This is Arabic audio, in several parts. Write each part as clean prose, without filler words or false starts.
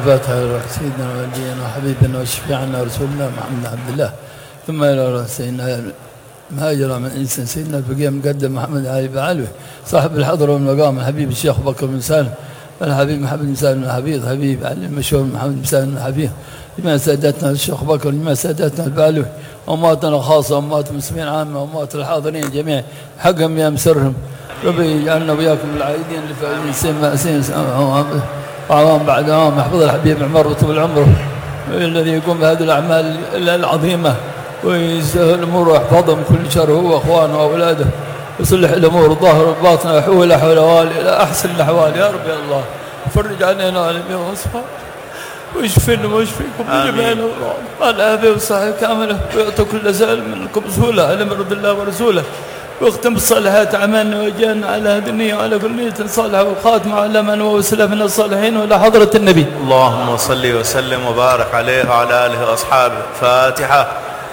الفاتحة إلى سيدنا ونبينا وحبيبنا وشفيعنا ورسولنا محمد عبد الله، ثم إلى سيدنا مهاجر من إنسان سيدنا الفقيه مقدم محمد علي بعلوي صاحب الحضر والمقام الحبيب الشيخ بكر بن سالم الحبيب محمد بن سالم الحفيظ حبيب علي المشهور محمد بن سالم الحفيظ، لما سادتنا الشيخ بكر، لما سادتنا البعلوي، أمواتنا الخاصة، أموات المسلمين عامة، أموات الحاضرين جميعا، حقهم يا مسرهم. ربي يجعلنا وياكم العائدين اللي فايزين أعوام بعد أعوام. يحفظ الحبيب عمر وطول العمر الذي يقوم بهذه الأعمال العظيمة ويسهل الأمور ويحفظهم كل شر هو وأخوانه وأولاده، يصلح الأمور الظاهر والباطن ويحول أحوال إلى أحسن الأحوال يا رب يا الله. فرج علينا العالمين والأصفار ويشفينا ويشفيكم بجميعنا العافية والصحة كاملة، ويعطي كل سائل منكم سهولة على مرض الله ورسوله، واختم بالصالحات أعمالنا وجعلنا على هذه النية وعلى كل نية صالحة والخاتمة على من هو وسلفنا الصالحين وإلى حضرة النبي. اللهم صل وسلم وبارك عليه وعلى آله وأصحابه. فاتحة.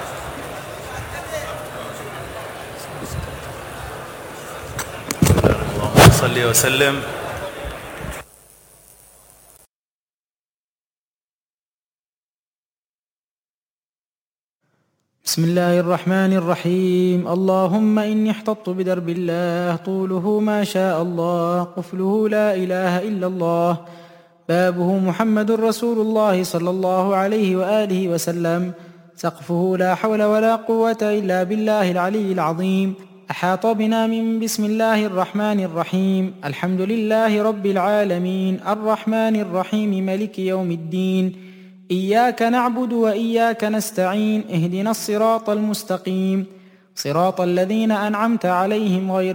اللهم صل وسلم. بسم الله الرحمن الرحيم. اللهم إني احتطت بدرب الله طوله ما شاء الله، قفله لا إله إلا الله، بابه محمد رسول الله صلى الله عليه وآله وسلم، سقفه لا حول ولا قوة إلا بالله العلي العظيم. أحاط بنا من بسم الله الرحمن الرحيم. الحمد لله رب العالمين الرحمن الرحيم ملك يوم الدين، إياك نعبد وإياك نستعين، اهدنا الصراط المستقيم، صراط الذين أنعمت عليهم غير